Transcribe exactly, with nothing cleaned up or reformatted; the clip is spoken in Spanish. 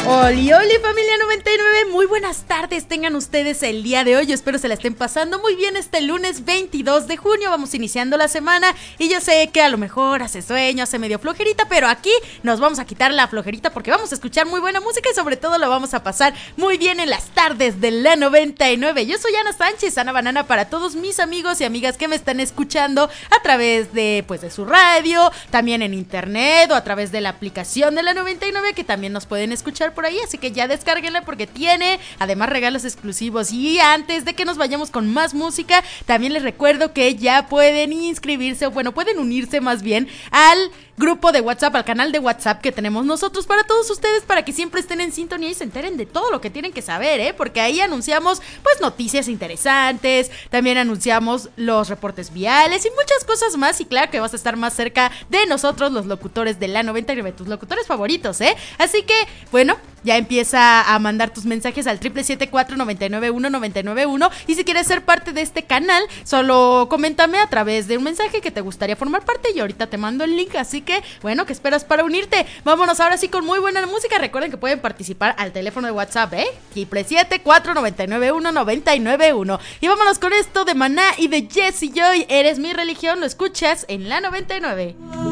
Oli, oli, familia noventa y nueve, muy buenas tardes tengan ustedes el día de hoy. Yo espero se la estén pasando muy bien este lunes veintidós de junio. Vamos iniciando la semana y yo sé que a lo mejor hace sueño, hace medio flojerita, pero aquí nos vamos a quitar la flojerita porque vamos a escuchar muy buena música y sobre todo lo vamos a pasar muy bien en las tardes de la noventa y nueve. Yo soy Ana Sánchez, Ana Banana, para todos mis amigos y amigas que me están escuchando a través de, pues, de su radio, también en internet o a través de la aplicación de la noventa y nueve, que también nos pueden escuchar por ahí, así que ya descárguenla porque tiene además regalos exclusivos. Y antes de que nos vayamos con más música, también les recuerdo que ya pueden inscribirse, o bueno, pueden unirse más bien al grupo de WhatsApp, al canal de WhatsApp que tenemos nosotros para todos ustedes, para que siempre estén en sintonía y se enteren de todo lo que tienen que saber, ¿eh? Porque ahí anunciamos, pues, noticias interesantes, también anunciamos los reportes viales y muchas cosas más, y claro que vas a estar más cerca de nosotros, los locutores de la noventa y nueve, tus locutores favoritos, ¿eh? Así que, bueno, ya empieza a mandar tus mensajes al triple siete cuatro nueve nueve uno nueve nueve uno, y si quieres ser parte de este canal, solo coméntame a través de un mensaje que te gustaría formar parte y ahorita te mando el link. Así que, bueno, ¿qué esperas para unirte? Vámonos ahora sí con muy buena música. Recuerden que pueden participar al teléfono de WhatsApp, ¿eh? triple siete cuatro nueve nueve uno nueve nueve uno. Y vámonos con esto de Maná y de Jessie Joy, Eres mi religión. Lo escuchas en la noventa y nueve.